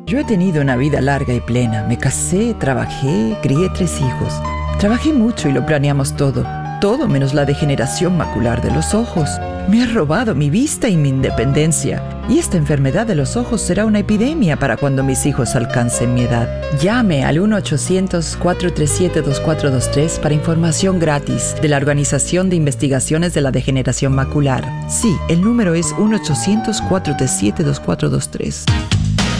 Yo he tenido una vida larga y plena. Me casé, trabajé, crié 3 hijos. Trabajé mucho y lo planeamos todo. Todo menos la degeneración macular de los ojos. Me ha robado mi vista y mi independencia. Y esta enfermedad de los ojos será una epidemia para cuando mis hijos alcancen mi edad. Llame al 1-800-437-2423 para información gratis de la Organización de Investigaciones de la Degeneración Macular. Sí, el número es 1-800-437-2423.